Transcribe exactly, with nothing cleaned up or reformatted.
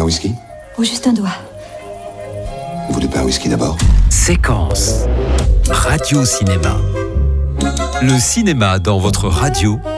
un whisky ? Oh, juste un doigt. Vous voulez pas un whisky d'abord ? Séquence. Radio Cinéma. Le cinéma dans votre radio